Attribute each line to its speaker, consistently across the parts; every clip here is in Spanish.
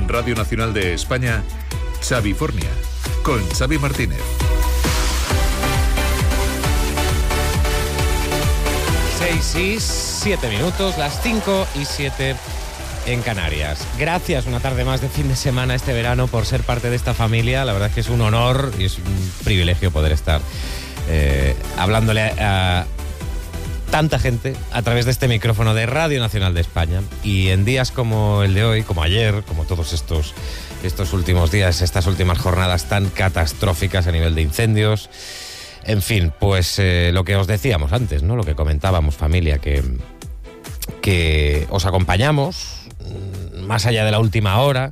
Speaker 1: En Radio Nacional de España, Xavifornia, con Xavi Martínez.
Speaker 2: 6:07, las 5:07 en Canarias. Gracias una tarde más de fin de semana este verano por ser parte de esta familia. La verdad es que es un honor y es un privilegio poder estar hablándole a tanta gente a través de este micrófono de Radio Nacional de España. Y en días como el de hoy, como ayer, como todos estos últimos días, estas últimas jornadas tan catastróficas a nivel de incendios, en fin, pues lo que os decíamos antes, ¿no? Lo que comentábamos, familia, que os acompañamos más allá de la última hora,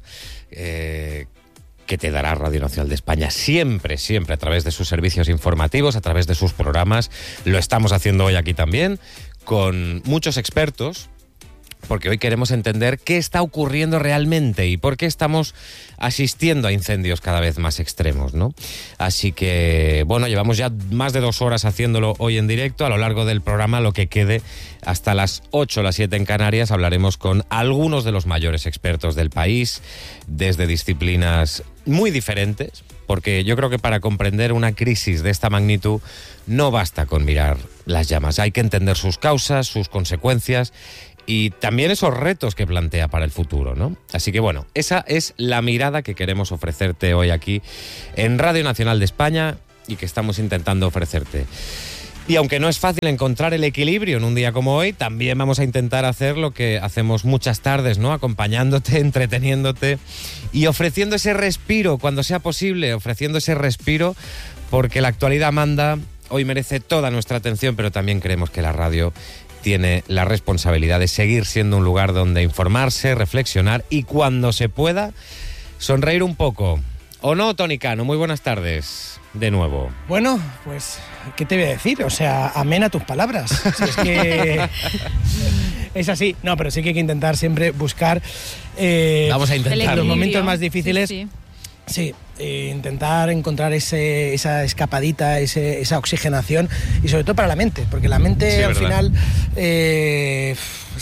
Speaker 2: que te dará Radio Nacional de España siempre a través de sus servicios informativos, a través de sus programas. Lo estamos haciendo hoy aquí también, con muchos expertos, porque hoy queremos entender qué está ocurriendo realmente y por qué estamos asistiendo a incendios cada vez más extremos, ¿no? Así que, bueno, llevamos ya más de 2 horas haciéndolo hoy en directo. A lo largo del programa, lo que quede, hasta las 8 o las 7 en Canarias, hablaremos con algunos de los mayores expertos del país, desde disciplinas muy diferentes, porque yo creo que para comprender una crisis de esta magnitud no basta con mirar las llamas. Hay que entender sus causas, sus consecuencias y también esos retos que plantea para el futuro, ¿no? Así que bueno, esa es la mirada que queremos ofrecerte hoy aquí en Radio Nacional de España y que estamos intentando ofrecerte. Y aunque no es fácil encontrar el equilibrio en un día como hoy, también vamos a intentar hacer lo que hacemos muchas tardes, ¿no? Acompañándote, entreteniéndote y ofreciendo ese respiro cuando sea posible, ofreciendo ese respiro, porque la actualidad manda, hoy merece toda nuestra atención, pero también creemos que la radio tiene la responsabilidad de seguir siendo un lugar donde informarse, reflexionar y, cuando se pueda, sonreír un poco. ¿O no, Toni Cano? Muy buenas tardes, de nuevo.
Speaker 3: Bueno, pues, ¿qué te voy a decir? O sea, amén a tus palabras. Si es que es así. No, pero sí que hay que intentar siempre buscar
Speaker 2: Vamos a intentar
Speaker 3: los momentos más difíciles.
Speaker 4: Sí.
Speaker 3: Intentar encontrar esa escapadita, esa oxigenación, y sobre todo para la mente, porque la mente
Speaker 2: sí,
Speaker 3: al
Speaker 2: ¿verdad?
Speaker 3: Final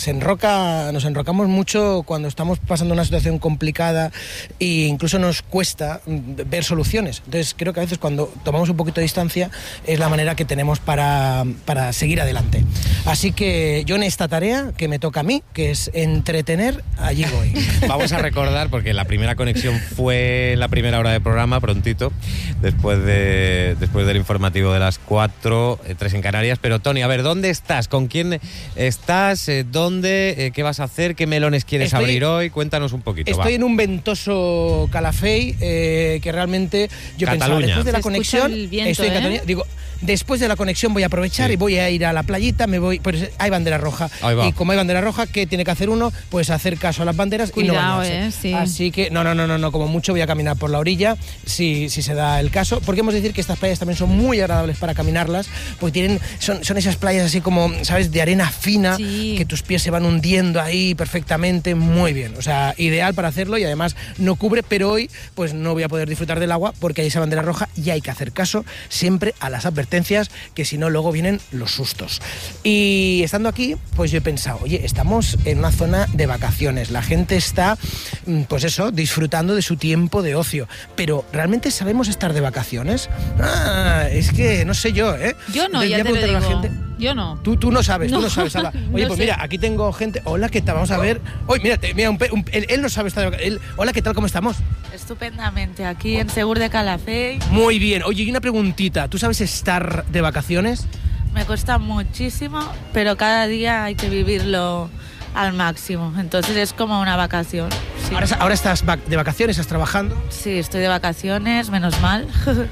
Speaker 3: nos enrocamos mucho cuando estamos pasando una situación complicada e incluso nos cuesta ver soluciones. Entonces creo que a veces cuando tomamos un poquito de distancia es la manera que tenemos para seguir adelante. Así que yo en esta tarea que me toca a mí, que es entretener, allí voy.
Speaker 2: Vamos a recordar, porque la primera conexión fue en la primera hora de programa, prontito, después del informativo de las 4, 3 en Canarias. Pero Toni, a ver, ¿dónde estás? ¿Con quién estás? ¿Dónde? ¿Qué vas a hacer? ¿Qué melones quieres abrir hoy? Cuéntanos un poquito.
Speaker 3: Estoy en un ventoso Calafell, que realmente yo pensaba, después de la conexión, estoy en Cataluña, digo, después de la conexión voy a aprovechar y voy a ir a la playita, pues hay bandera roja. Y como hay bandera roja, ¿qué tiene que hacer uno? Pues hacer caso a las banderas.
Speaker 4: Cuidado,
Speaker 3: y no bañarse.
Speaker 4: Sí.
Speaker 3: Así que no, como mucho voy a caminar por la orilla, si se da el caso, porque hemos de decir que estas playas también son muy agradables para caminarlas, porque son esas playas así como, ¿sabes?, de arena fina, que tus pies se van hundiendo ahí perfectamente, muy bien, o sea, ideal para hacerlo, y además no cubre, pero hoy pues no voy a poder disfrutar del agua porque hay esa bandera roja y hay que hacer caso siempre a las advertencias, que si no luego vienen los sustos. Y estando aquí, pues yo he pensado, oye, estamos en una zona de vacaciones, la gente está, pues eso, disfrutando de su tiempo de ocio, pero ¿realmente sabemos estar de vacaciones? Es que no sé yo, ¿eh?
Speaker 4: Yo no, ya te lo digo. Yo no.
Speaker 3: Tú no sabes, Ala. Oye, pues mira, aquí tengo gente. Hola, ¿qué tal? Vamos a ver. Oye, mira, él no sabe estar de vacaciones. Hola, ¿qué tal? ¿Cómo estamos?
Speaker 5: Estupendamente, aquí en Segur de Calafell.
Speaker 3: Muy bien. Oye, y una preguntita. ¿Tú sabes estar de vacaciones?
Speaker 5: Me cuesta muchísimo, pero cada día hay que vivirlo al máximo. Entonces es como una vacación. Sí.
Speaker 3: ¿Ahora estás de vacaciones? ¿Estás trabajando?
Speaker 5: Sí, estoy de vacaciones, menos mal.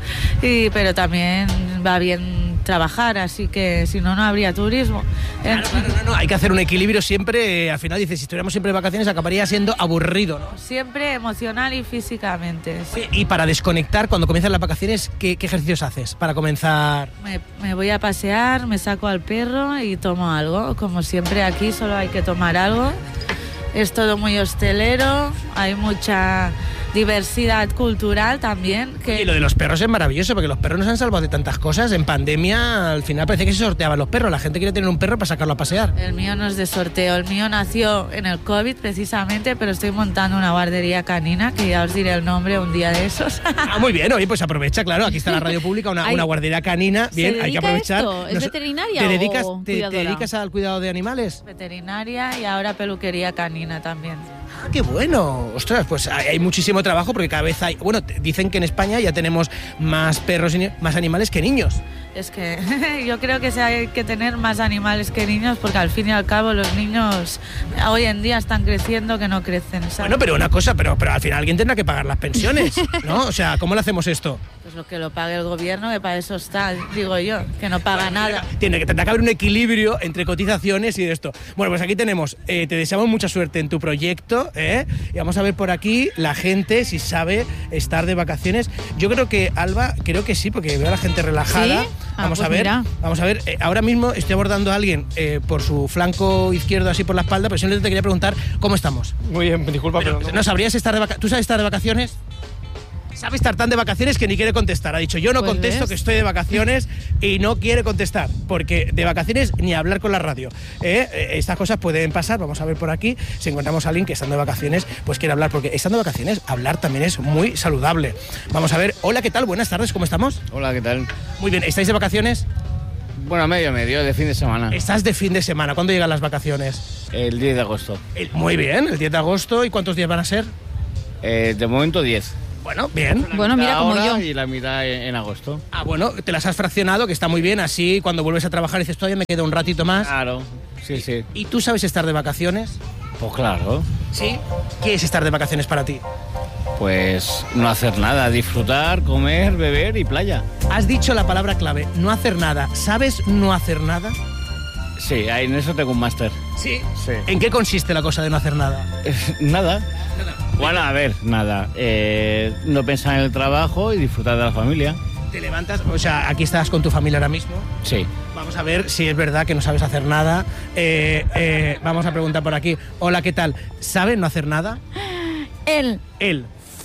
Speaker 5: Pero también va bien trabajar, así que si no, no habría turismo.
Speaker 3: Claro, no, hay que hacer un equilibrio siempre. Al final dices, si estuviéramos siempre de vacaciones acabaría siendo aburrido, ¿no?
Speaker 5: Siempre emocional y físicamente. Sí.
Speaker 3: Y para desconectar, cuando comienzan las vacaciones, ¿qué ejercicios haces para comenzar?
Speaker 5: Me voy a pasear, me saco al perro y tomo algo. Como siempre aquí solo hay que tomar algo. Es todo muy hostelero, hay mucha diversidad cultural también.
Speaker 3: Y lo de los perros es maravilloso, porque los perros nos han salvado de tantas cosas. En pandemia, al final parece que se sorteaban los perros. La gente quiere tener un perro para sacarlo a pasear.
Speaker 5: El mío no es de sorteo, el mío nació en el COVID precisamente, pero estoy montando una guardería canina, que ya os diré el nombre un día de esos.
Speaker 3: Muy bien, oye, pues aprovecha, claro, aquí está la radio pública, una guardería canina, bien, hay que aprovechar.
Speaker 4: ¿Es veterinaria
Speaker 3: te dedicas al cuidado de animales?
Speaker 5: Veterinaria y ahora peluquería canina también.
Speaker 3: Ah, qué bueno. Ostras, pues hay muchísimo trabajo porque cada vez hay... Bueno, dicen que en España ya tenemos más perros y más animales que niños.
Speaker 5: Es que yo creo que hay que tener más animales que niños, porque al fin y al cabo los niños hoy en día están creciendo que no crecen, ¿sabes?
Speaker 3: Bueno, pero una cosa, pero al final alguien tendrá que pagar las pensiones, ¿no? O sea, ¿cómo le hacemos esto?
Speaker 5: Pues lo que lo pague el gobierno, que para eso está, digo yo, que no paga nada.
Speaker 3: Tendrá que haber un equilibrio entre cotizaciones y de esto. Bueno, pues aquí tenemos, te deseamos mucha suerte en tu proyecto, y vamos a ver por aquí la gente si sabe estar de vacaciones. Yo creo que, Alba, creo que sí, porque veo a la gente relajada.
Speaker 4: ¿Sí?
Speaker 3: Vamos
Speaker 4: pues
Speaker 3: a ver,
Speaker 4: mira.
Speaker 3: vamos a ver. Ahora mismo estoy abordando a alguien por su flanco izquierdo, así por la espalda, pero simplemente te quería preguntar cómo estamos.
Speaker 6: Muy bien, disculpa, pero
Speaker 3: ¿No sabrías estar de vacaciones? ¿Tú sabes estar de vacaciones? Sabe estar tan de vacaciones que ni quiere contestar. Ha dicho, yo no
Speaker 4: Pues
Speaker 3: contesto,
Speaker 4: ves.
Speaker 3: que estoy de vacaciones, y no quiere contestar, porque de vacaciones ni hablar con la radio. Estas cosas pueden pasar. Vamos a ver por aquí si encontramos a alguien que estando de vacaciones pues quiere hablar, porque estando de vacaciones hablar también es muy saludable. Vamos a ver. Hola, ¿qué tal? Buenas tardes, ¿cómo estamos?
Speaker 6: Hola, ¿qué tal?
Speaker 3: Muy bien, ¿estáis de vacaciones?
Speaker 6: Bueno, medio, de fin de semana.
Speaker 3: Estás de fin de semana. ¿Cuándo llegan las vacaciones?
Speaker 6: El 10 de agosto.
Speaker 3: Muy bien, el 10 de agosto. ¿Y cuántos días van a ser?
Speaker 6: De momento 10.
Speaker 3: Bueno, bien.
Speaker 4: Bueno, mira, como yo.
Speaker 6: Y la mitad en agosto.
Speaker 3: Ah, bueno, te las has fraccionado, que está muy bien. Así, cuando vuelves a trabajar dices, todavía me queda un ratito más.
Speaker 6: Claro, sí, sí.
Speaker 3: ¿Y tú sabes estar de vacaciones?
Speaker 6: Pues claro.
Speaker 3: ¿Sí? ¿Qué es estar de vacaciones para ti?
Speaker 6: Pues no hacer nada, disfrutar, comer, beber y playa.
Speaker 3: Has dicho la palabra clave, no hacer nada. ¿Sabes no hacer nada?
Speaker 6: Sí, en eso tengo un máster.
Speaker 3: Sí.
Speaker 6: Sí.
Speaker 3: ¿En qué consiste la cosa de no hacer nada?
Speaker 6: Nada. Bueno, a ver, nada. No pensar en el trabajo y disfrutar de la familia.
Speaker 3: Te levantas, o sea, aquí estás con tu familia ahora mismo.
Speaker 6: Sí.
Speaker 3: Vamos a ver si es verdad que no sabes hacer nada. Vamos a preguntar por aquí. Hola, ¿qué tal? ¿Sabe no hacer nada?
Speaker 7: Él
Speaker 3: Él.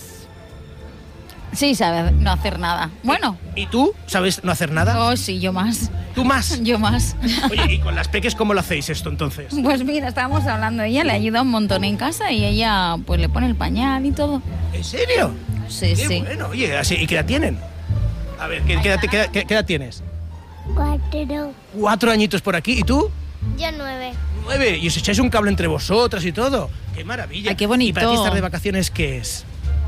Speaker 7: sí sabe no hacer nada. Bueno.
Speaker 3: ¿Y tú? ¿Sabes no hacer nada?
Speaker 7: Oh, sí, yo más.
Speaker 3: ¿Tú más?
Speaker 7: Yo más.
Speaker 3: Oye, ¿y con las peques cómo lo hacéis esto entonces?
Speaker 7: Pues mira, estábamos hablando, ella le ayuda un montón en casa y ella pues le pone el pañal y todo.
Speaker 3: ¿En serio?
Speaker 7: Sí,
Speaker 3: Qué
Speaker 7: sí.
Speaker 3: bueno, oye, así, ¿y qué edad tienen? A ver, ¿qué edad tienes?
Speaker 8: 4.
Speaker 3: 4 añitos por aquí. ¿Y tú?
Speaker 8: Yo 9.
Speaker 3: 9. Y os echáis un cable entre vosotras y todo. ¡Qué maravilla!
Speaker 4: Ay, qué bonito.
Speaker 3: ¿Y para ti estar de vacaciones qué es?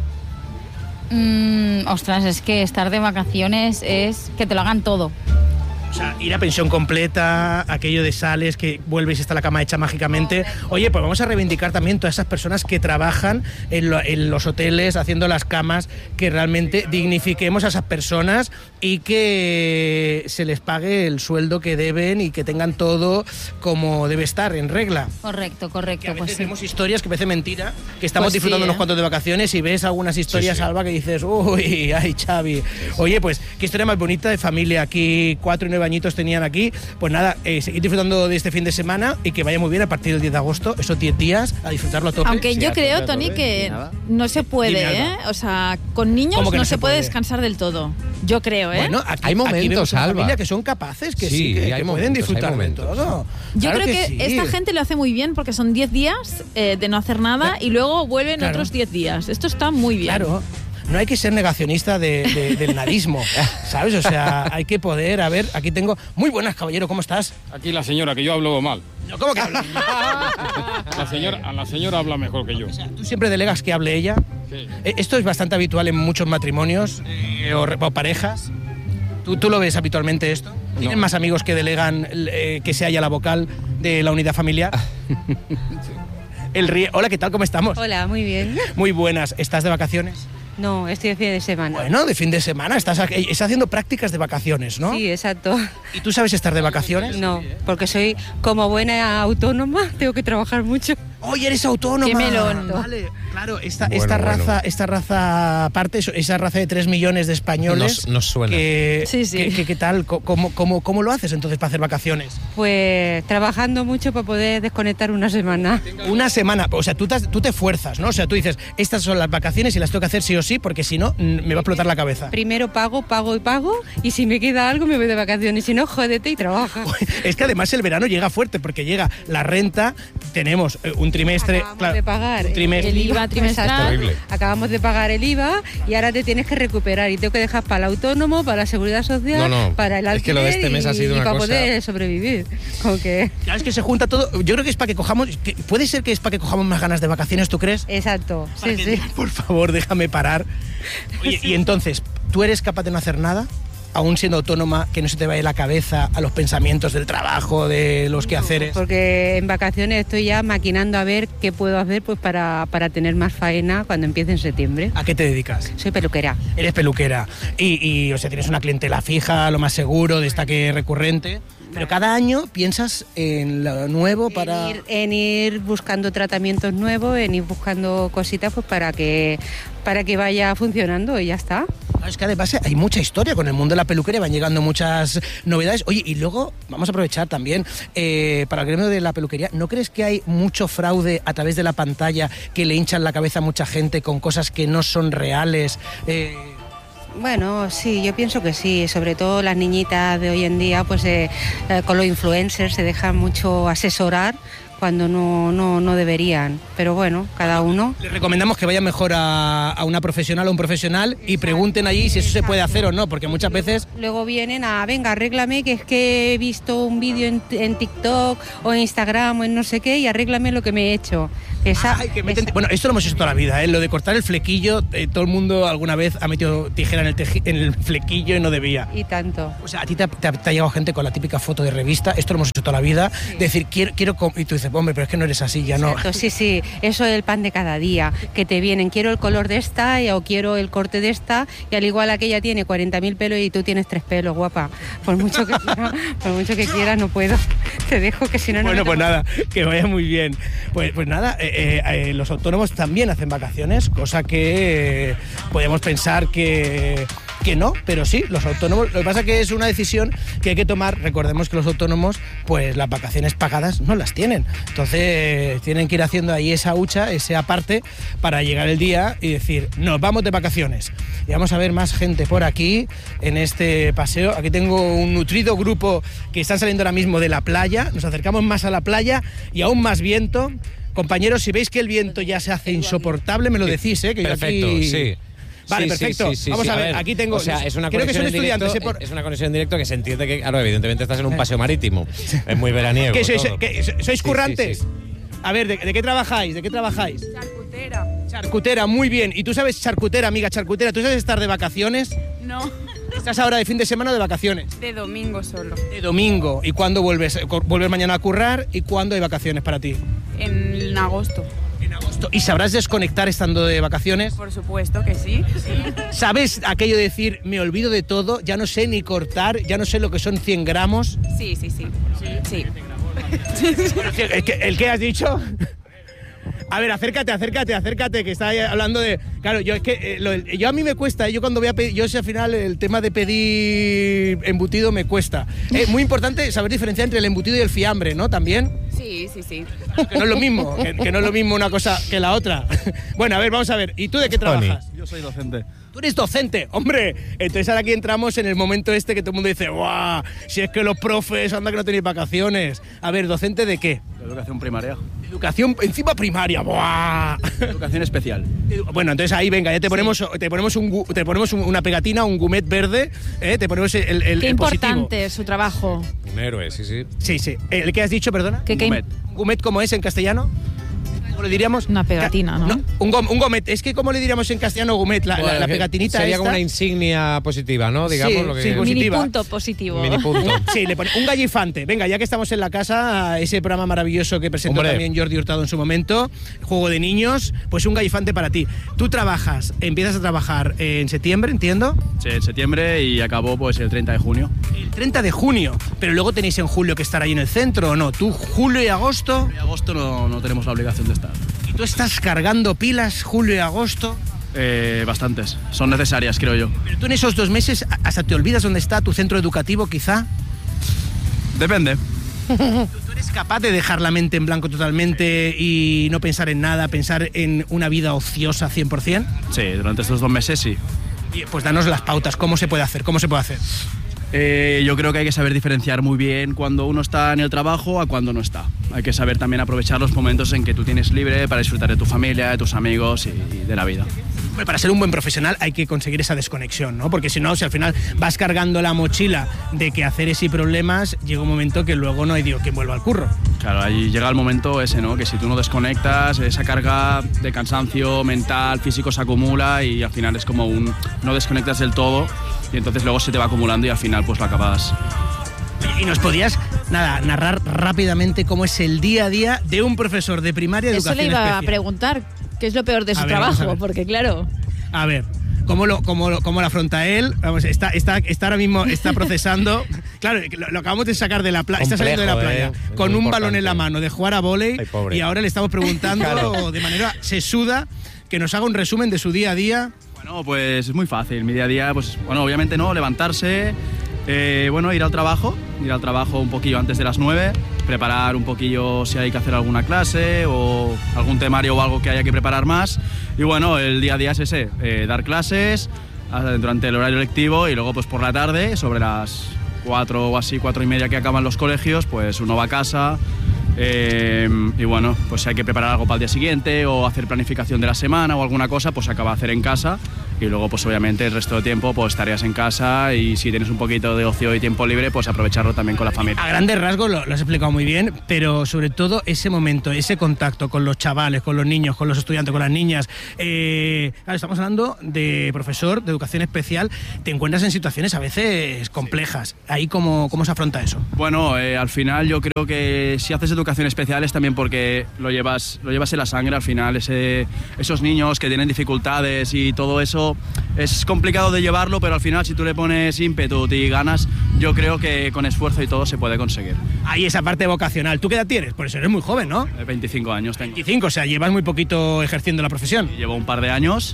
Speaker 7: Ostras, es que estar de vacaciones es que te lo hagan todo.
Speaker 3: O sea, ir a pensión completa, aquello de sales, que vuelves y está la cama hecha mágicamente. Oye, pues vamos a reivindicar también todas esas personas que trabajan en los hoteles, haciendo las camas, que realmente dignifiquemos a esas personas y que se les pague el sueldo que deben y que tengan todo como debe estar, en regla.
Speaker 7: Correcto,
Speaker 3: Que a veces
Speaker 7: pues sí.
Speaker 3: vemos historias que parece mentira, que estamos
Speaker 4: Pues sí,
Speaker 3: disfrutando unos cuantos de vacaciones y ves algunas historias, Alba, que dices, uy, ay, Xavi. Oye, pues, qué historia más bonita de familia. Aquí 4 y 9 añitos tenían aquí. Pues nada, seguir disfrutando de este fin de semana y que vaya muy bien a partir del 10 de agosto, esos 10 días, a disfrutarlo a tope.
Speaker 4: Aunque
Speaker 6: Sí,
Speaker 4: yo
Speaker 6: a
Speaker 4: creo,
Speaker 6: tope,
Speaker 4: Tony, que
Speaker 6: nada.
Speaker 4: no se
Speaker 3: Dime,
Speaker 4: puede,
Speaker 3: Alba.
Speaker 4: O sea, con niños
Speaker 3: ¿Cómo que
Speaker 4: no
Speaker 3: no
Speaker 4: se
Speaker 3: se
Speaker 4: puede
Speaker 3: puede?
Speaker 4: descansar del todo. Yo creo, ¿eh?
Speaker 3: Bueno, aquí,
Speaker 2: Hay momentos,
Speaker 3: aquí vemos una
Speaker 2: Alba.
Speaker 3: familia que son capaces, que sí, que
Speaker 2: hay
Speaker 3: pueden
Speaker 2: momentos,
Speaker 3: disfrutar
Speaker 2: hay
Speaker 3: de
Speaker 2: momentos.
Speaker 3: todo.
Speaker 4: Yo
Speaker 3: Claro
Speaker 4: creo que
Speaker 3: sí.
Speaker 4: esta gente lo hace muy bien porque son 10 días de no hacer nada y luego vuelven
Speaker 3: Claro.
Speaker 4: otros 10 días. Esto está muy bien.
Speaker 3: Claro. No hay que ser negacionista del nadismo, ¿sabes? O sea, hay que poder, a ver, aquí tengo... Muy buenas, caballero, ¿cómo estás?
Speaker 9: Aquí la señora, que yo hablo mal.
Speaker 3: No, ¿cómo que hablas?
Speaker 9: La señora habla mejor que yo.
Speaker 3: ¿Tú siempre delegas que hable ella?
Speaker 9: Sí.
Speaker 3: Esto es bastante habitual en muchos matrimonios o parejas. ¿Tú lo ves habitualmente esto? ¿Tienes
Speaker 9: No.
Speaker 3: más amigos que delegan que sea ella la vocal de la unidad familiar? Hola, ¿qué tal? ¿Cómo estamos?
Speaker 10: Hola, muy bien.
Speaker 3: Muy buenas. ¿Estás de vacaciones?
Speaker 10: No, estoy de fin de semana.
Speaker 3: Bueno, de fin de semana. Estás haciendo prácticas de vacaciones, ¿no?
Speaker 10: Sí, exacto.
Speaker 3: ¿Y tú sabes estar de vacaciones?
Speaker 10: No, porque soy como buena autónoma, tengo que trabajar mucho.
Speaker 3: ¡Oye, eres autónoma!
Speaker 4: ¡Qué melón!
Speaker 3: Vale, Claro, esta raza aparte, esa raza de 3 millones de españoles.
Speaker 2: Nos suena.
Speaker 3: ¿Qué tal? ¿Cómo lo haces entonces para hacer vacaciones?
Speaker 10: Pues trabajando mucho para poder desconectar una semana.
Speaker 3: Una semana, o sea, tú te fuerzas, ¿no? O sea, tú dices, estas son las vacaciones y las tengo que hacer sí o sí, porque si no, me va a explotar la cabeza.
Speaker 10: Primero pago, y si me queda algo me voy de vacaciones, si no, jódete y trabaja.
Speaker 3: Es que además el verano llega fuerte, porque llega la renta, tenemos un trimestre...
Speaker 10: Acabamos de pagar
Speaker 3: un trimestre,
Speaker 4: el IVA trimestral.
Speaker 10: Acabamos de pagar el IVA y ahora te tienes que recuperar y tengo que dejar para el autónomo, para la seguridad social, para el alquiler,
Speaker 2: es que lo de este mes ha sido una
Speaker 10: para
Speaker 2: cosa...
Speaker 10: poder sobrevivir.
Speaker 3: Claro, es que se junta todo. Yo creo que es para que cojamos... ¿Puede ser que es para que cojamos más ganas de vacaciones, tú crees?
Speaker 10: Exacto, sí.
Speaker 3: Por favor, déjame parar. Oye, y entonces, ¿tú eres capaz de no hacer nada? Aún siendo autónoma, que no se te vaya la cabeza a los pensamientos del trabajo, de los quehaceres.
Speaker 10: Porque en vacaciones estoy ya maquinando a ver qué puedo hacer pues para tener más faena cuando empiece en septiembre.
Speaker 3: ¿A qué te dedicas?
Speaker 10: Soy peluquera.
Speaker 3: Eres peluquera. Y o sea, tienes una clientela fija, lo más seguro, destaque recurrente. Pero cada año piensas en lo nuevo para...
Speaker 10: En ir buscando tratamientos nuevos, en ir buscando cositas pues para que vaya funcionando y ya está.
Speaker 3: Es que además hay mucha historia con el mundo de la peluquería, van llegando muchas novedades. Oye, y luego vamos a aprovechar también para el gremio de la peluquería. ¿No crees que hay mucho fraude a través de la pantalla que le hinchan la cabeza a mucha gente con cosas que no son reales?
Speaker 10: Bueno, sí, yo pienso que sí, sobre todo las niñitas de hoy en día, pues con los influencers se dejan mucho asesorar cuando no deberían, pero bueno, cada uno. Les
Speaker 3: recomendamos que vayan mejor a una profesional o un profesional y pregunten allí si eso se puede hacer o no, porque muchas veces...
Speaker 10: Luego vienen venga, arréglame, que es que he visto un vídeo en TikTok o en Instagram o en no sé qué y arréglame lo que me he hecho.
Speaker 3: Bueno, esto lo hemos hecho toda la vida, lo de cortar el flequillo, todo el mundo alguna vez ha metido tijera en el flequillo y no debía.
Speaker 10: Y tanto.
Speaker 3: O sea, a ti te ha llegado gente con la típica foto de revista, esto lo hemos hecho toda la vida, decir, quiero y tú dices, hombre, pero es que no eres así, ya no.
Speaker 10: Exacto, sí, eso es el pan de cada día, que te vienen, quiero el color de esta o quiero el corte de esta, y al igual aquella tiene 40.000 pelos y tú tienes 3 pelos, guapa. Por mucho que quieras, no puedo. Te dejo que si no...
Speaker 3: Bueno, pues nada, que vaya muy bien. Pues nada, los autónomos también hacen vacaciones, cosa que podemos pensar que no, pero sí, los autónomos, lo que pasa es que es una decisión que hay que tomar. Recordemos que los autónomos, pues las vacaciones pagadas no las tienen, entonces tienen que ir haciendo ahí esa hucha, ese aparte, para llegar el día y decir, nos vamos de vacaciones. Y vamos a ver más gente por aquí, en este paseo. Aquí tengo un nutrido grupo que están saliendo ahora mismo de la playa, nos acercamos más a la playa y aún más viento. Compañeros, si veis que el viento ya se hace insoportable, me lo decís, que
Speaker 2: perfecto,
Speaker 3: yo aquí...
Speaker 2: sí.
Speaker 3: Vale, perfecto. Vamos a ver, aquí tengo...
Speaker 2: O sea, es una
Speaker 3: creo que son
Speaker 2: estudiantes. Es una conexión en directo que se entiende que, claro, evidentemente estás en un paseo marítimo. Es muy veraniego.
Speaker 3: ¿Sois currantes?
Speaker 2: Sí.
Speaker 3: A ver, ¿de qué trabajáis? Charcutera, muy bien. ¿Y tú sabes charcutera, amiga charcutera? ¿Tú sabes estar de vacaciones?
Speaker 11: No.
Speaker 3: ¿Estás ahora de fin de semana o de vacaciones?
Speaker 11: De domingo solo.
Speaker 3: De domingo. ¿Y cuándo vuelves? ¿Vuelves mañana a currar? ¿Y cuándo hay vacaciones para ti?
Speaker 11: En agosto.
Speaker 3: ¿Y sabrás desconectar estando de vacaciones?
Speaker 11: Por supuesto que sí.
Speaker 3: ¿Sabes aquello de decir, me olvido de todo, ya no sé ni cortar, ya no sé lo que son 100 gramos?
Speaker 11: Sí.
Speaker 3: ¿El qué has dicho? A ver, acércate, que está hablando de... Claro, yo es que yo a mí me cuesta, yo cuando voy a pedir, yo sé al final el tema de pedir embutido me cuesta. Es muy importante saber diferenciar entre el embutido y el fiambre, ¿no? También.
Speaker 11: Sí.
Speaker 3: Que no es lo mismo, que no es lo mismo una cosa que la otra. Bueno, a ver, vamos a ver. ¿Y tú de qué trabajas?
Speaker 12: Yo soy docente.
Speaker 3: Tú eres docente, hombre. Entonces ahora aquí entramos en el momento este que todo el mundo dice, ¡guau! Si es que los profes, anda que no tenéis vacaciones. A ver, ¿docente de qué?
Speaker 12: De educación primaria.
Speaker 3: Educación encima primaria, ¡buah!
Speaker 12: Educación especial.
Speaker 3: Bueno, entonces ahí venga, ya te ponemos una pegatina, un gomet verde, te ponemos el
Speaker 4: Qué importante
Speaker 3: positivo.
Speaker 4: Es su trabajo.
Speaker 2: Un héroe, sí.
Speaker 3: Sí. ¿El qué has dicho, perdona?
Speaker 12: Gomet.
Speaker 3: ¿Un gomet cómo es en castellano? ¿Cómo le diríamos?
Speaker 4: Una pegatina, ¿no?
Speaker 3: Un gomet. Es que ¿cómo le diríamos en castellano gomet? La pegatinita
Speaker 2: sería
Speaker 3: esta.
Speaker 2: como una insignia positiva, ¿no? Digamos, lo que...
Speaker 3: sí, positiva.
Speaker 4: Mini punto positivo.
Speaker 2: Mini punto.
Speaker 3: Sí, le pone un gallifante. Venga, ya que estamos en la casa, ese programa maravilloso que presentó también Jordi Hurtado en su momento, Juego de Niños, pues un gallifante para ti. Tú empiezas a trabajar en septiembre, entiendo.
Speaker 12: Sí, en septiembre y acabó pues el 30 de junio.
Speaker 3: El 30 de junio, pero luego tenéis en julio que estar ahí en el centro, ¿o no? ¿Tú julio y agosto?
Speaker 12: En agosto no tenemos la obligación de estar.
Speaker 3: ¿Tú estás cargando pilas julio y agosto?
Speaker 12: Bastantes. Son necesarias, creo yo.
Speaker 3: Pero tú en esos 2 meses hasta te olvidas dónde está tu centro educativo, quizá.
Speaker 12: Depende.
Speaker 3: ¿Tú eres capaz de dejar la mente en blanco totalmente y no pensar en nada, pensar en una vida ociosa 100%?
Speaker 12: Sí, durante estos 2 meses sí.
Speaker 3: Pues danos las pautas, ¿cómo se puede hacer?
Speaker 12: Yo creo que hay que saber diferenciar muy bien cuando uno está en el trabajo a cuando no está. Hay que saber también aprovechar los momentos en que tú tienes libre para disfrutar de tu familia, de tus amigos y de la vida.
Speaker 3: Para ser un buen profesional hay que conseguir esa desconexión, ¿no? Porque si no, si al final vas cargando la mochila de quehaceres y problemas, llega un momento que luego no hay Dios que vuelva al curro.
Speaker 12: Claro, ahí llega el momento ese, ¿no? Que si tú no desconectas, esa carga de cansancio mental, físico se acumula y al final es como no desconectas del todo y entonces luego se te va acumulando y al final pues lo acabas.
Speaker 3: ¿Y nos podías, narrar rápidamente cómo es el día a día de un profesor de primaria de educación
Speaker 4: especial? Eso le iba
Speaker 3: especial?
Speaker 4: a preguntar, ¿qué es lo peor de su trabajo? Porque claro...
Speaker 3: A ver, ¿cómo lo afronta él? Vamos, está ahora mismo, está procesando. Claro, lo acabamos de sacar de la playa, está saliendo de la playa con un balón en la mano de jugar a vóley y ahora le estamos preguntando de manera sesuda que nos haga un resumen de su día a día.
Speaker 12: Bueno, pues es muy fácil. Mi día a día, pues bueno, obviamente no, levantarse, ir al trabajo un poquillo antes de las 9, preparar un poquillo si hay que hacer alguna clase o algún temario o algo que haya que preparar más. Y bueno, el día a día es ese, dar clases durante el horario lectivo y luego pues por la tarde, sobre las 4 o así, 4:30 que acaban los colegios, pues uno va a casa. Y bueno, pues si hay que preparar algo para el día siguiente o hacer planificación de la semana o alguna cosa, pues se acaba de hacer en casa y luego pues obviamente el resto del tiempo pues tareas en casa y si tienes un poquito de ocio y tiempo libre pues aprovecharlo también con la familia.
Speaker 3: A grandes rasgos lo has explicado muy bien, pero sobre todo ese momento, ese contacto con los chavales, con los niños, con los estudiantes, con las niñas. Claro, estamos hablando de profesor de educación especial, te encuentras en situaciones a veces complejas. ¿Ahí cómo se afronta eso?
Speaker 12: Bueno, al final yo creo que si haces educación especial es también porque lo llevas en la sangre al final, esos niños que tienen dificultades y todo eso es complicado de llevarlo, pero al final si tú le pones ímpetu y ganas, yo creo que con esfuerzo y todo se puede conseguir.
Speaker 3: Ahí esa parte vocacional. ¿Tú qué edad tienes? Por eso eres muy joven, ¿no?
Speaker 12: 25 años tengo.
Speaker 3: 25, o sea, llevas muy poquito ejerciendo la profesión.
Speaker 12: Llevo un par de años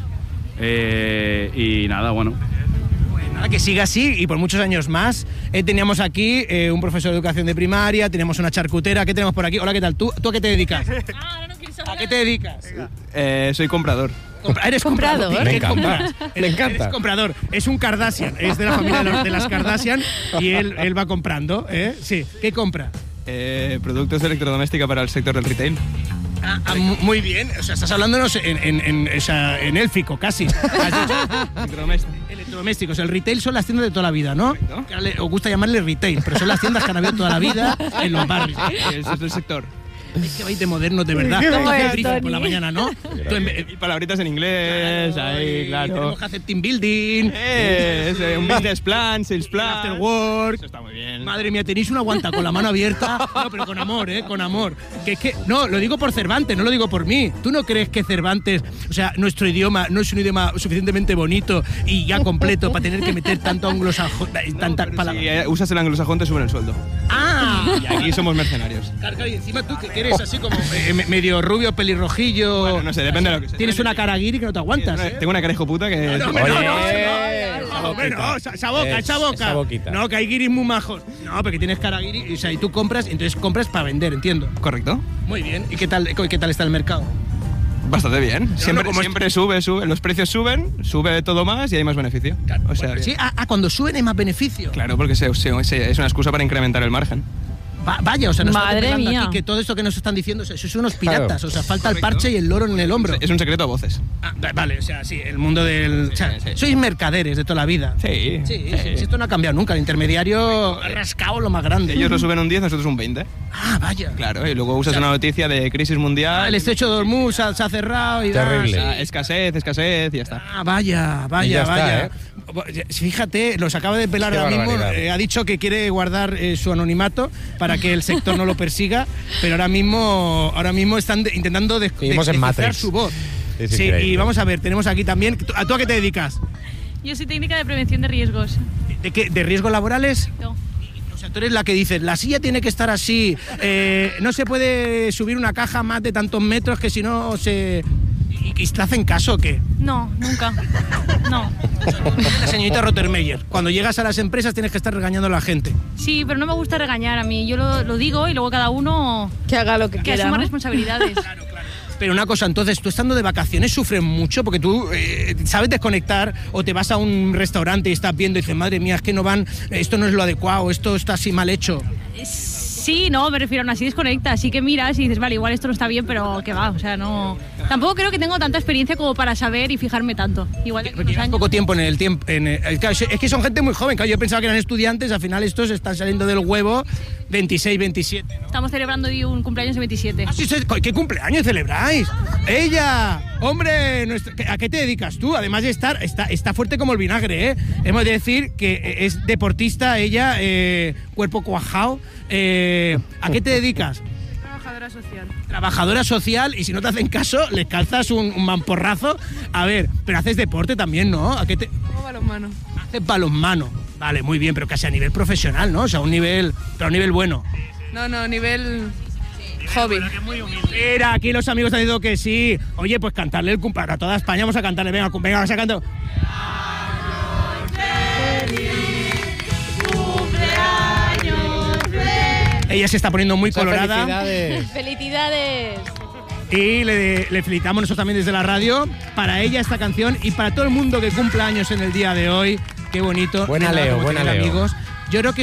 Speaker 12: y nada, bueno.
Speaker 3: Nada, que siga así y por muchos años más. Teníamos aquí un profesor de educación de primaria, tenemos una charcutera. ¿Qué tenemos por aquí? Hola, ¿qué tal? ¿Tú a qué te dedicas? ¿A qué te dedicas?
Speaker 13: Soy comprador.
Speaker 3: ¿Eres comprador?
Speaker 2: Me encanta. Me encanta.
Speaker 3: Eres comprador. Es un Kardashian, es de la familia de las Kardashian y él va comprando, ¿eh? Sí. ¿Qué compra?
Speaker 13: Productos de electrodoméstica para el sector del retail.
Speaker 3: Muy bien, o sea, estás hablándonos en élfico casi. Electrodomésticos, el retail son las tiendas de toda la vida, ¿no? Os gusta llamarle retail, pero son las tiendas que han habido toda la vida en los barrios.
Speaker 13: Ese es el sector.
Speaker 3: Es que vais de modernos de verdad.
Speaker 4: ¿Cómo es,
Speaker 3: briefing por la mañana, ¿no?
Speaker 13: Y palabritas en inglés, ahí, claro.
Speaker 3: Tenemos que hacer team building.
Speaker 13: Un business plan, sales plan.
Speaker 3: After work.
Speaker 13: Eso está muy bien.
Speaker 3: Madre mía, tenéis una guanta con la mano abierta. No, pero con amor, con amor. No, lo digo por Cervantes, no lo digo por mí. ¿Tú no crees que Cervantes, o sea, nuestro idioma no es un idioma suficientemente bonito y ya completo para tener que meter tanto anglosajón, tantas palabras?
Speaker 13: Si usas el anglosajón te suben el sueldo.
Speaker 3: ¡Ah!
Speaker 13: Y aquí somos mercenarios.
Speaker 3: Carga, y encima tú que eres así como medio rubio, pelirrojillo.
Speaker 13: Bueno, no sé, depende de lo que sea.
Speaker 3: Tienes una cara guiri que no te aguantas.
Speaker 13: Tengo una cara hijo puta que...
Speaker 3: Esa boca. No, que hay guiris muy majos. No, porque tienes cara guiri, o sea, y tú compras, entonces compras para vender, entiendo.
Speaker 13: Correcto.
Speaker 3: Muy bien. ¿Y qué tal está el mercado?
Speaker 13: Bastante bien. Siempre sube. Los precios sube todo más y hay más beneficio.
Speaker 3: Claro,
Speaker 13: o sea
Speaker 3: sí, cuando suben hay más beneficio.
Speaker 13: Claro, porque es una excusa para incrementar el margen.
Speaker 3: Vaya, o sea, nos
Speaker 4: Madre
Speaker 3: estamos
Speaker 4: mía.
Speaker 3: aquí que todo esto que nos están diciendo, eso son unos piratas,
Speaker 2: Claro.
Speaker 3: o sea, falta el parche y el loro en el hombro.
Speaker 13: Es un secreto a voces.
Speaker 3: Vale, o sea, sí, el mundo del... O sea, sois mercaderes de toda la vida.
Speaker 13: Sí.
Speaker 3: Esto no ha cambiado nunca, el intermediario ha rascado lo más grande.
Speaker 13: Ellos lo suben un 10, nosotros un 20.
Speaker 3: Vaya.
Speaker 13: Claro, y luego usas una noticia de crisis mundial.
Speaker 3: El estrecho de Hormuz se ha cerrado y...
Speaker 2: Terrible.
Speaker 13: Escasez y ya está.
Speaker 3: Vaya.
Speaker 2: Está,
Speaker 3: Fíjate, los acaba de pelar
Speaker 2: Qué
Speaker 3: ahora mismo.
Speaker 2: barbaridad.
Speaker 3: Ha dicho que quiere guardar su anonimato para que el sector no lo persiga, pero ahora mismo están intentando
Speaker 2: Seguimos en
Speaker 3: descifrar
Speaker 2: Matrix.
Speaker 3: su voz.
Speaker 2: Es
Speaker 3: Sí,
Speaker 2: increíble.
Speaker 3: y vamos a ver, tenemos aquí también... ¿Tú a qué te dedicas?
Speaker 14: Yo soy técnica de prevención de riesgos.
Speaker 3: ¿De qué? ¿De riesgos laborales?
Speaker 14: No.
Speaker 3: sea, tú eres la que dices, la silla tiene que estar así, no se puede subir una caja más de tantos metros que si no se... ¿Y te hacen caso o qué?
Speaker 14: No, nunca. No.
Speaker 3: La señorita Rottermeier, cuando llegas a las empresas tienes que estar regañando a la gente.
Speaker 14: Sí, pero no me gusta regañar a mí. Yo lo digo y luego cada uno...
Speaker 4: Que haga lo que quiera,
Speaker 14: asuma
Speaker 4: ¿no?
Speaker 14: responsabilidades.
Speaker 3: Pero una cosa, entonces, tú estando de vacaciones sufres mucho porque tú sabes desconectar o te vas a un restaurante y estás viendo y dices, madre mía, es que no van, esto no es lo adecuado, esto está así mal hecho.
Speaker 14: Sí, no, me refiero a así desconecta, así que miras y dices, vale, igual esto no está bien, pero que va, o sea, no... Tampoco creo que tengo tanta experiencia como para saber y fijarme tanto. Igual
Speaker 3: Porque llevas poco tiempo en el tiempo... claro, es que son gente muy joven, claro, yo pensaba que eran estudiantes, al final estos están saliendo del huevo 26, 27, ¿no?
Speaker 14: Estamos celebrando hoy un cumpleaños de 27.
Speaker 3: Sí, ¿qué cumpleaños celebráis? ¡Ella! ¡Hombre! ¿A qué te dedicas tú? Además de está fuerte como el vinagre, ¿eh? Hemos de decir que es deportista, ella, cuerpo cuajao. ¿A qué te dedicas?
Speaker 11: Trabajadora social.
Speaker 3: Trabajadora social, y si no te hacen caso, les calzas un mamporrazo. A ver, pero haces deporte también, ¿no? ¿A qué te...?
Speaker 11: Hago balonmano.
Speaker 3: Haces balonmano. Vale, muy bien, pero casi a nivel profesional, ¿no? O sea, a un nivel bueno.
Speaker 11: No, nivel hobby.
Speaker 3: Mira, aquí los amigos han dicho que sí. Oye, pues cantarle el cumpleaños a toda España, vamos a cantarle, venga, vamos a cantar. Ella se está poniendo muy colorada.
Speaker 2: ¡Felicidades!
Speaker 4: ¡Felicidades!
Speaker 3: Y le felicitamos nosotros también desde la radio. Para ella esta canción y para todo el mundo que cumpla años en el día de hoy. Qué bonito.
Speaker 2: Buena Leo, buena Leo.
Speaker 3: Amigos. Yo creo que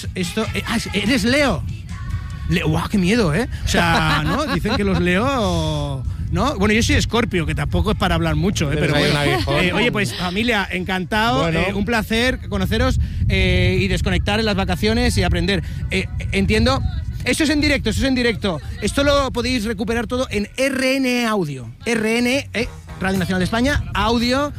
Speaker 3: ¿eres Leo? ¡Guau, qué miedo, eh! O sea, ¿no? Dicen que los Leo... ¿No? Bueno, yo soy Escorpio, que tampoco es para hablar mucho, pero bueno. Oye, pues familia, encantado,
Speaker 2: bueno.
Speaker 3: Un placer conoceros y desconectar en las vacaciones y aprender. Entiendo, esto es en directo. Esto lo podéis recuperar todo en RN Audio. RN, Radio Nacional de España, Audio.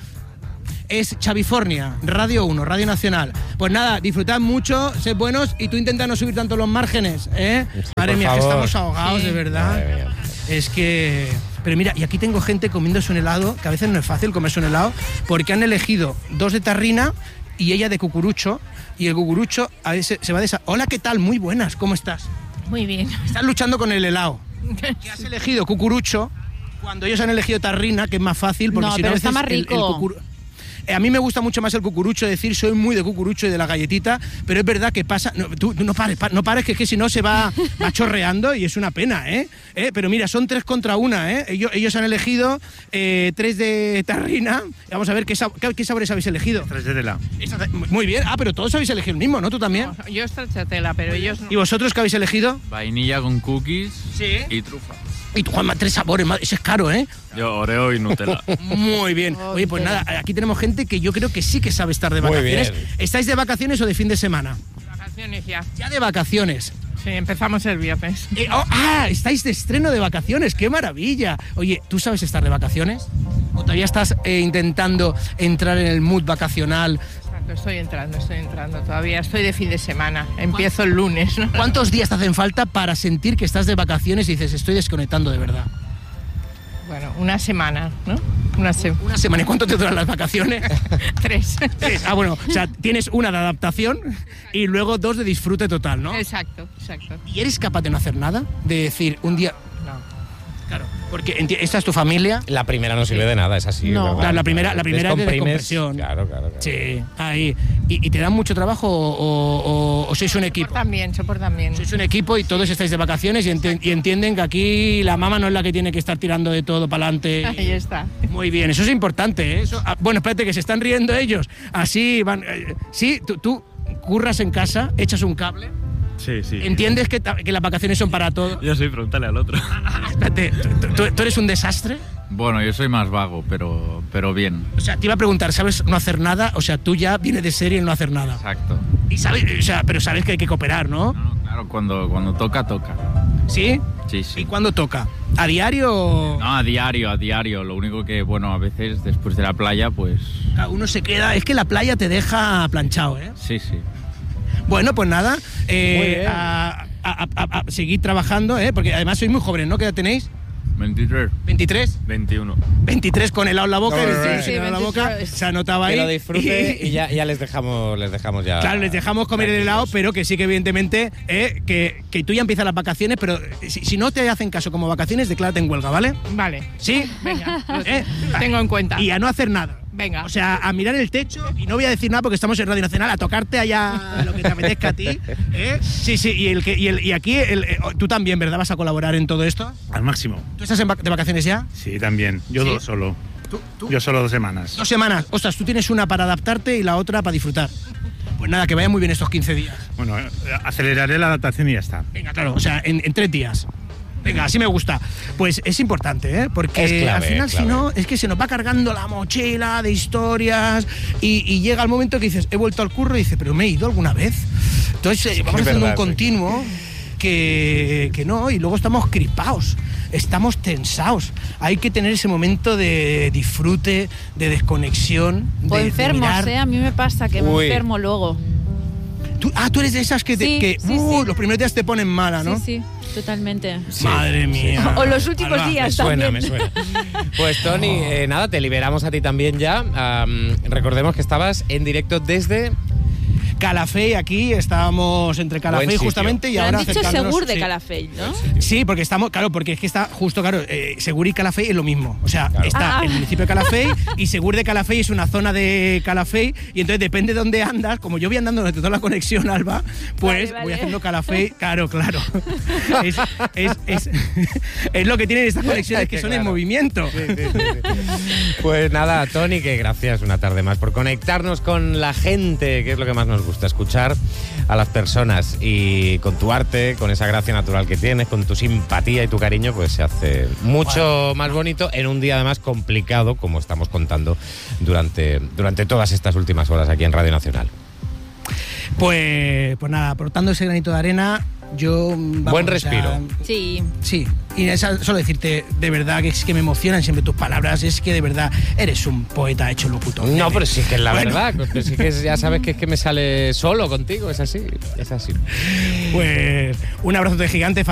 Speaker 3: Es Xavifornia, Radio 1, Radio Nacional. Pues nada, disfrutad mucho, sed buenos y tú intenta no subir tanto los márgenes, ¿eh?
Speaker 2: Sí,
Speaker 3: madre mía, que estamos ahogados,
Speaker 2: sí.
Speaker 3: de verdad. Es que... Pero mira, y aquí tengo gente comiéndose un helado, que a veces no es fácil comerse un helado, porque han elegido 2 de tarrina y ella de cucurucho, y el cucurucho a veces se va de esa... Hola, ¿qué tal? Muy buenas, ¿cómo estás?
Speaker 14: Muy bien.
Speaker 3: Estás luchando con el helado. ¿Qué has elegido? Cucurucho, cuando ellos han elegido tarrina, que es más fácil, porque
Speaker 4: no,
Speaker 3: si no a veces
Speaker 4: está más rico.
Speaker 3: A mí me gusta mucho más el cucurucho, decir, soy muy de cucurucho y de la galletita, pero es verdad que pasa... No, tú no pares, que si no se va chorreando y es una pena, ¿eh? Pero mira, son 3 contra 1, ¿eh? Ellos han elegido 3 de tarrina. Vamos a ver qué sabores habéis elegido.
Speaker 15: Stracciatella.
Speaker 3: Muy bien. pero todos habéis elegido el mismo, ¿no? ¿Tú también?
Speaker 11: No, yo stracciatella, pero ellos no.
Speaker 3: ¿Y vosotros qué habéis elegido?
Speaker 15: Vainilla con cookies y trufa.
Speaker 3: Y tú, Juanma, 3 sabores, ese es caro, ¿eh?
Speaker 15: Yo, Oreo y Nutella.
Speaker 3: Muy bien. Oye, pues nada, aquí tenemos gente que yo creo que sí que sabe estar de vacaciones. ¿Estáis de vacaciones o de fin de semana?
Speaker 11: Vacaciones ya.
Speaker 3: Ya de vacaciones.
Speaker 11: Sí, empezamos el viernes.
Speaker 3: Estáis de estreno de vacaciones, qué maravilla. Oye, ¿tú sabes estar de vacaciones? ¿O todavía estás intentando entrar en el mood vacacional?
Speaker 11: Estoy entrando todavía, estoy de fin de semana, empiezo el lunes, ¿no?
Speaker 3: ¿Cuántos días te hacen falta para sentir que estás de vacaciones y dices, estoy desconectando de verdad?
Speaker 11: Bueno, una semana, ¿no? Una
Speaker 3: semana. ¿Y cuánto te duran las vacaciones?
Speaker 11: 3.
Speaker 3: Bueno, o sea, tienes una de adaptación y luego 2 de disfrute total, ¿no?
Speaker 11: Exacto.
Speaker 3: ¿Y eres capaz de no hacer nada? De decir, un día...
Speaker 11: No.
Speaker 3: Claro, porque esta es tu familia.
Speaker 2: La primera no sirve de nada, es así.
Speaker 3: No,
Speaker 2: ¿verdad?
Speaker 3: la primera es de descompresión.
Speaker 2: Claro.
Speaker 3: Sí, ahí. ¿Y te dan mucho trabajo o sois un equipo?
Speaker 11: Soportan bien.
Speaker 3: Sois un equipo y todos estáis de vacaciones y entienden que aquí la mamá no es la que tiene que estar tirando de todo para adelante.
Speaker 11: Ahí está.
Speaker 3: Muy bien, eso es importante, ¿eh? Bueno, espérate, que se están riendo ellos. Así van... sí, tú curras en casa, echas un cable...
Speaker 15: Sí.
Speaker 3: ¿Entiendes que las vacaciones son para todo?
Speaker 15: Yo soy, pregúntale al otro.
Speaker 3: Espérate, ¿tú eres un desastre?
Speaker 15: Bueno, yo soy más vago, pero bien.
Speaker 3: O sea, te iba a preguntar, ¿sabes no hacer nada? O sea, tú ya vienes de serie en no hacer nada.
Speaker 15: Exacto.
Speaker 3: Y sabes, pero sabes que hay que cooperar, ¿no?
Speaker 15: No, claro, cuando toca.
Speaker 3: ¿Sí?
Speaker 15: Sí.
Speaker 3: ¿Y cuándo toca? ¿A diario?
Speaker 15: No, a diario. Lo único que, bueno, a veces después de la playa, pues...
Speaker 3: Uno se queda... Es que la playa te deja planchado, ¿eh?
Speaker 15: Sí.
Speaker 3: Bueno, pues nada, a seguir trabajando, porque además sois muy jóvenes, ¿no? ¿Qué edad tenéis?
Speaker 15: 23.
Speaker 3: ¿23?
Speaker 15: 21.
Speaker 3: 23 con helado en la boca,
Speaker 2: No,
Speaker 3: y
Speaker 2: no,
Speaker 3: 23
Speaker 2: no,
Speaker 3: sin helado en la boca, se anotaba ahí.
Speaker 2: Que lo disfrute y ya les dejamos ya.
Speaker 3: Claro, les dejamos comer el helado, pero que sí que evidentemente que tú ya empiezas las vacaciones, pero si no te hacen caso como vacaciones, declárate en huelga, ¿vale?
Speaker 11: Vale.
Speaker 3: ¿Sí?
Speaker 11: Venga, lo tengo en cuenta.
Speaker 3: Y a no hacer nada.
Speaker 11: Venga.
Speaker 3: O sea, a mirar el techo, y no voy a decir nada porque estamos en Radio Nacional, a tocarte allá lo que te apetezca a ti. Sí, y aquí tú también, ¿verdad? ¿Vas a colaborar en todo esto?
Speaker 16: Al máximo.
Speaker 3: ¿Tú estás de vacaciones ya?
Speaker 16: Sí, también. Yo
Speaker 3: ¿Sí?
Speaker 16: solo.
Speaker 3: ¿Tú?
Speaker 16: Yo solo 2 semanas.
Speaker 3: 2 semanas. Ostras, tú tienes una para adaptarte y la otra para disfrutar. Pues nada, que vaya muy bien estos 15 días.
Speaker 16: Bueno, aceleraré la adaptación y ya está.
Speaker 3: Venga, claro, o sea, en 3 días. Venga, así me gusta. Pues es importante, ¿eh? Porque
Speaker 2: es clave,
Speaker 3: al final,
Speaker 2: es clave.
Speaker 3: si no, es que se nos va cargando la mochila de historias y llega el momento que dices, he vuelto al curro y dices, ¿pero me he ido alguna vez? Entonces vamos haciendo un continuo que no, y luego estamos crispados, estamos tensados. Hay que tener ese momento de disfrute, de desconexión,
Speaker 4: O
Speaker 3: de
Speaker 4: enfermos,
Speaker 3: mirar.
Speaker 4: A mí me pasa que me enfermo luego.
Speaker 3: Tú eres de esas que,
Speaker 4: Sí.
Speaker 3: los primeros días te ponen mala, ¿no?
Speaker 4: Sí, totalmente.
Speaker 3: Madre mía.
Speaker 4: O los últimos
Speaker 3: Alba,
Speaker 4: días
Speaker 2: me
Speaker 4: también.
Speaker 2: suena. Pues Toni, nada, te liberamos a ti también ya. Recordemos que estabas en directo desde
Speaker 3: Calafell, aquí estábamos entre Calafell justamente y
Speaker 4: Pero
Speaker 3: ahora
Speaker 4: han dicho
Speaker 3: acercándonos-
Speaker 4: Segur de
Speaker 3: sí.
Speaker 4: Calafell, ¿no?
Speaker 3: Sí, porque estamos, claro, porque es que está justo, claro, Segur y Calafell es lo mismo. O sea, está el municipio de Calafell y Segur de Calafell es una zona de Calafell y entonces depende de dónde andas, como yo voy andando durante toda la conexión, Alba, pues
Speaker 4: Vale.
Speaker 3: voy haciendo Calafell, claro. Es lo que tienen estas conexiones que son en movimiento.
Speaker 2: Pues nada, Toni, que gracias una tarde más por conectarnos con la gente, que es lo que más nos gusta, escuchar a las personas, y con tu arte, con esa gracia natural que tienes, con tu simpatía y tu cariño, pues se hace mucho más bonito en un día además complicado, como estamos contando durante todas estas últimas horas aquí en Radio Nacional.
Speaker 3: Pues nada, aportando ese granito de arena, yo...
Speaker 2: Buen respiro.
Speaker 4: Sí.
Speaker 3: Sí, y solo decirte, de verdad, que es que me emocionan siempre tus palabras, es que de verdad eres un poeta hecho locutor.
Speaker 2: No, pero sí que es la
Speaker 3: Bueno.
Speaker 2: verdad, pero sí que ya sabes que es que me sale solo contigo, es así.
Speaker 3: Pues un abrazo de gigante.